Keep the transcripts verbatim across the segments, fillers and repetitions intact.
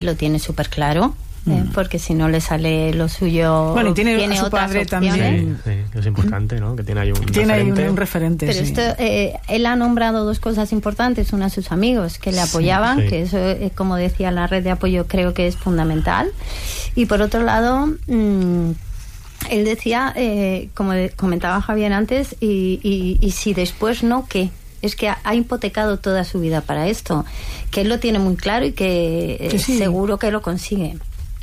lo tiene súper claro. Eh, porque si no le sale lo suyo, bueno, y tiene, tiene a su otras padre opciones. También. Sí, sí, es importante, ¿no? Que tiene ahí un tiene referente. Ahí un, un referente. Pero sí. esto, eh, él ha nombrado dos cosas importantes. Una, a sus amigos que le apoyaban, sí, sí. que eso, eh, como decía, la red de apoyo creo que es fundamental. Y por otro lado, mmm, él decía, eh, como de, comentaba Javier antes, y, y, y si después no, ¿qué? Es que ha, ha hipotecado toda su vida para esto, que él lo tiene muy claro y que eh, sí. seguro que lo consigue.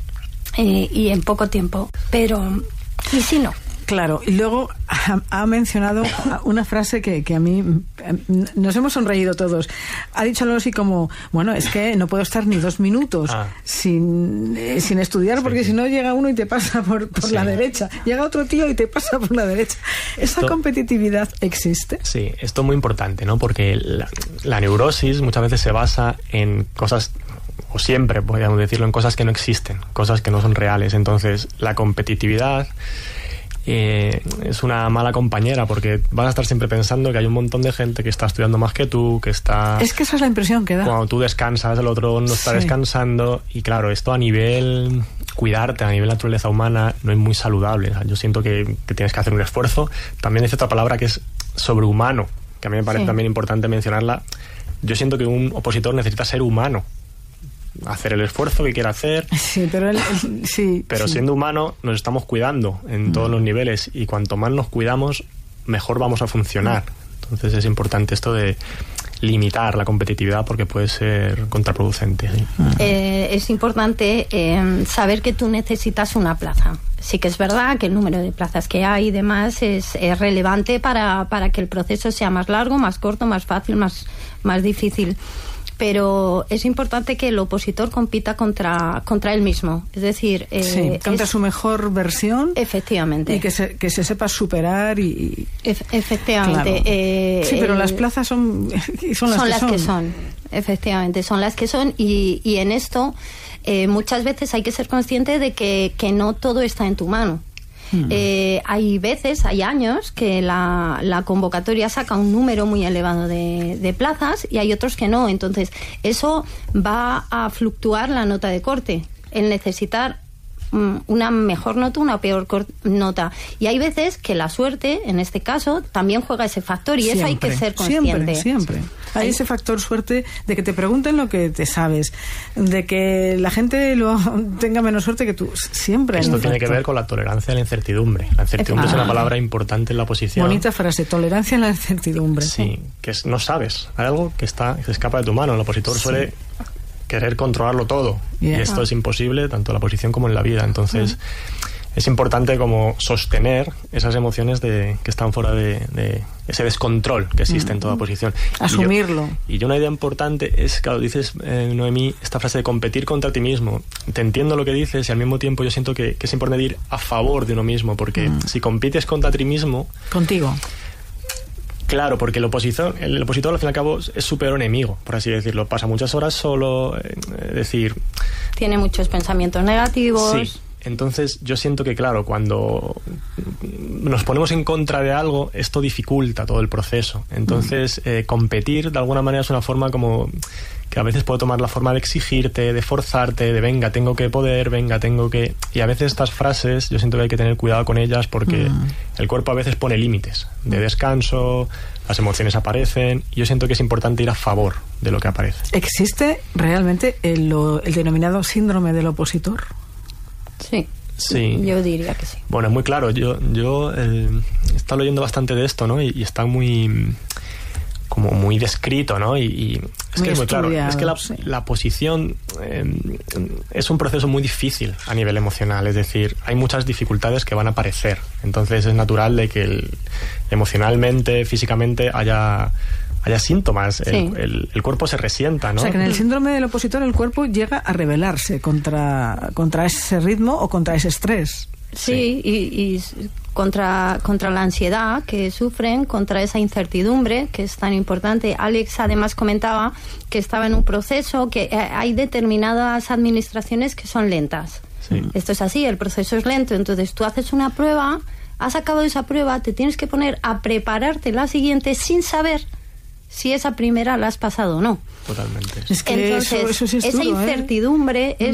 Eh, y en poco tiempo, pero ¿y si no? Claro, y luego ha, ha mencionado una frase que, que a mí nos hemos sonreído todos. Ha dicho algo así como, bueno, es que no puedo estar ni dos minutos ah. sin, eh, sin estudiar, porque sí, si no llega uno y te pasa por, por sí. la derecha, llega otro tío y te pasa por la derecha. ¿Esa esto, competitividad existe? Sí, esto es muy importante, ¿no? Porque la, la neurosis muchas veces se basa en cosas, o siempre podríamos decirlo, en cosas que no existen, cosas que no son reales. Entonces la competitividad eh, es una mala compañera, porque vas a estar siempre pensando que hay un montón de gente que está estudiando más que tú, que está... Es que esa es la impresión que da. Cuando tú descansas, el otro no está sí. descansando, y claro, esto a nivel cuidarte, a nivel naturaleza humana, no es muy saludable. O sea, yo siento que, que tienes que hacer un esfuerzo. También dice otra palabra que es sobrehumano, que a mí me parece sí. también importante mencionarla. Yo siento que un opositor necesita ser humano, hacer el esfuerzo que quiera hacer, sí, pero, él, él, sí, pero sí. siendo humano nos estamos cuidando en mm. todos los niveles, y cuanto más nos cuidamos, mejor vamos a funcionar. Entonces es importante esto de limitar la competitividad, porque puede ser contraproducente. ¿Sí? Eh, es importante eh, saber que tú necesitas una plaza. Sí que es verdad que el número de plazas que hay y demás es, es relevante para, para que el proceso sea más largo, más corto, más fácil, más, más difícil. Pero es importante que el opositor compita contra contra él mismo, es decir, eh, sí, contra es, su mejor versión, efectivamente, y que se, que se sepa superar y Ef, efectivamente claro. eh, sí, pero eh, las plazas son son las, son que, las son. que son efectivamente son las que son y, y en esto eh, muchas veces hay que ser consciente de que, que no todo está en tu mano. Hmm. Eh, hay veces, hay años que la, la convocatoria saca un número muy elevado de, de plazas, y hay otros que no. Entonces eso va a fluctuar la nota de corte, el necesitar um, una mejor nota, una peor nota, y hay veces que la suerte, en este caso, también juega ese factor, y siempre, eso hay que ser consciente. Siempre, siempre. Hay ese factor suerte de que te pregunten lo que te sabes, de que la gente lo tenga menos suerte que tú. Siempre. Esto tiene que ver con la tolerancia a la incertidumbre. La incertidumbre ah. es una palabra importante en la oposición. Bonita frase, tolerancia a la incertidumbre. Sí, que es, no sabes. Hay algo que está que se escapa de tu mano. El opositor sí. suele querer controlarlo todo. Yeah. Y esto ah. es imposible, tanto en la oposición como en la vida. Entonces... Uh-huh. Es importante como sostener esas emociones de, que están fuera de, de ese descontrol que existe mm. en toda posición. Asumirlo. Y, yo, y yo una idea importante es, claro, dices, eh, Noemí, esta frase de competir contra ti mismo. Te entiendo lo que dices, y al mismo tiempo yo siento que, que es importante ir a favor de uno mismo, porque mm. si compites contra ti mismo... Contigo. Claro, porque el opositor, el opositor al fin y al cabo es su peor enemigo, por así decirlo. Pasa muchas horas solo, es eh, decir... Tiene muchos pensamientos negativos... Sí. Entonces yo siento que, claro, cuando nos ponemos en contra de algo, esto dificulta todo el proceso. Entonces eh, competir de alguna manera es una forma como que a veces puede tomar la forma de exigirte, de forzarte, de venga, tengo que poder, venga, tengo que... Y a veces estas frases yo siento que hay que tener cuidado con ellas, porque mm. el cuerpo a veces pone límites de descanso, las emociones aparecen, y yo siento que es importante ir a favor de lo que aparece. ¿Existe realmente el, el denominado síndrome del opositor? Sí, sí, yo diría que sí. Bueno, es muy claro. Yo, yo eh, he estado leyendo bastante de esto, ¿no? Y, y está muy, como muy descrito, ¿no? Y, y es muy que es muy claro. Es que la, sí. la posición eh, es un proceso muy difícil a nivel emocional. Es decir, hay muchas dificultades que van a aparecer. Entonces es natural de que el, emocionalmente, físicamente haya... haya síntomas, sí. el, el, el cuerpo se resienta, ¿no? O sea, que en el síndrome del opositor el cuerpo llega a rebelarse contra, contra ese ritmo o contra ese estrés. Sí, sí. Y, y contra, contra la ansiedad que sufren, contra esa incertidumbre que es tan importante. Alex además comentaba que estaba en un proceso, que hay determinadas administraciones que son lentas. Sí. Esto es así, el proceso es lento, entonces tú haces una prueba, has acabado esa prueba, te tienes que poner a prepararte la siguiente sin saber si esa primera la has pasado o no. Totalmente. Es que entonces, eso, eso sí es esa duro, incertidumbre ¿eh?